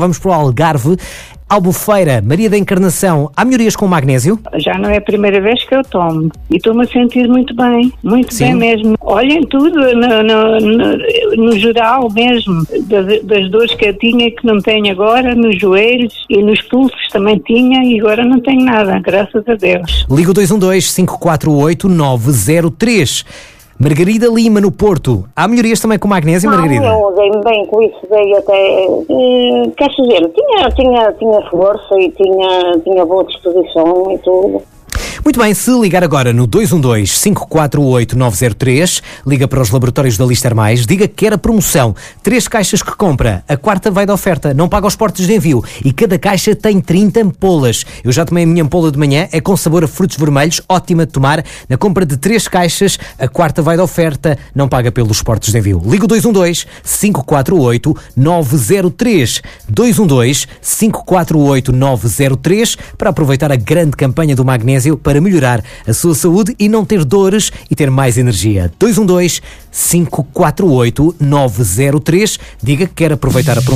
Vamos para o Algarve. Albufeira, Maria da Encarnação, há melhorias com o magnésio? Já não é a primeira vez que eu tomo e estou-me a sentir muito bem bem mesmo. Olhem tudo, no geral mesmo, das dores que eu tinha e que não tenho agora, nos joelhos e nos pulsos também tinha e agora não tenho nada, graças a Deus. Liga o 212-548-903. Margarida Lima, no Porto. Há melhorias também com magnésio, Margarida? Não, dei-me bem com isso, dei até... quer dizer, tinha força e tinha boa disposição e tudo. Muito bem, se ligar agora no 212-548-903, liga para os laboratórios da Lister Mais, diga que quer a promoção. 3 caixas que compra, a quarta vai de oferta, não paga os portos de envio e cada caixa tem 30 ampolas. Eu já tomei a minha ampola de manhã, é com sabor a frutos vermelhos, ótima de tomar. Na compra de 3 caixas, a quarta vai de oferta, não paga pelos portos de envio. Liga o 212-548-903, 212-548-903 para aproveitar a grande campanha do magnésio para melhorar a sua saúde e não ter dores e ter mais energia. 212-548-903. Diga que quer aproveitar a promoção.